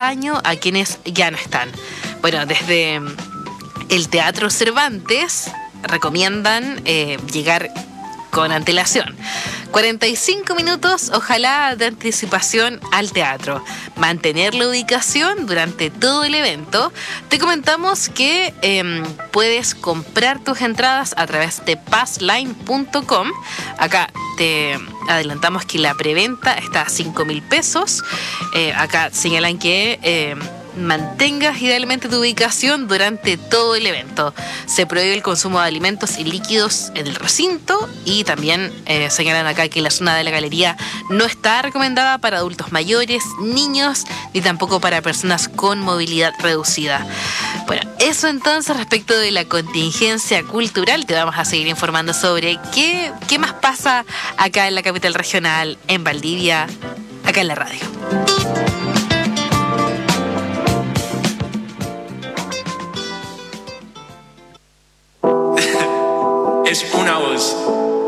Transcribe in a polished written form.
año a quienes ya no están. Bueno, desde el Teatro Cervantes recomiendan llegar con antelación. 45 minutos, ojalá, de anticipación al teatro. Mantener la ubicación durante todo el evento. Te comentamos que puedes comprar tus entradas a través de passline.com. Acá te adelantamos que la preventa está a 5.000 pesos. Acá señalan que mantengas idealmente tu ubicación durante todo el evento. Se prohíbe el consumo de alimentos y líquidos en el recinto, y también señalan acá que la zona de la galería no está recomendada para adultos mayores, niños, ni tampoco para personas con movilidad reducida. Bueno, eso entonces respecto de la contingencia cultural. Te vamos a seguir informando sobre qué más pasa acá en la capital regional, en Valdivia, acá en la radio. Es una voz.